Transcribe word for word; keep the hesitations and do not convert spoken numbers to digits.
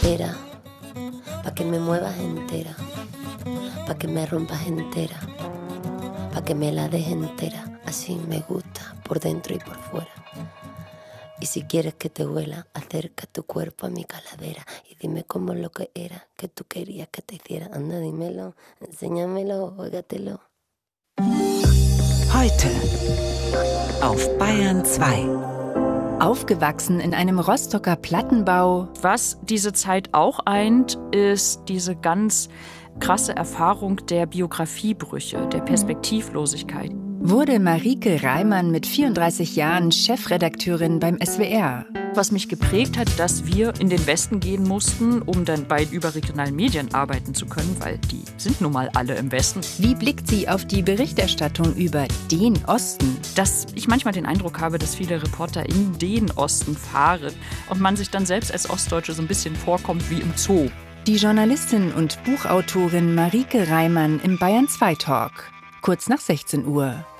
entera, pa' que me muevas entera, pa' que me rompas entera, pa' que me la dejes entera. Así me gusta, por dentro y por fuera. Y si quieres que te huela, acerca tu cuerpo a mi calavera y dime cómo es lo que era que tú querías que te hiciera. Anda, dímelo, enséñamelo, juégatelo. Heute auf Bayern zwei. Aufgewachsen in einem Rostocker Plattenbau. Was diese Zeit auch eint, ist diese ganz krasse Erfahrung der Biografiebrüche, der Perspektivlosigkeit. Wurde Marieke Reimann mit vierunddreißig Jahren Chefredakteurin beim S W R. Was mich geprägt hat, dass wir in den Westen gehen mussten, um dann bei überregionalen Medien arbeiten zu können, weil die sind nun mal alle im Westen. Wie blickt sie auf die Berichterstattung über den Osten? Dass ich manchmal den Eindruck habe, dass viele Reporter in den Osten fahren und man sich dann selbst als Ostdeutsche so ein bisschen vorkommt wie im Zoo. Die Journalistin und Buchautorin Marieke Reimann im Bayern zwei Talk. Kurz nach sechzehn Uhr.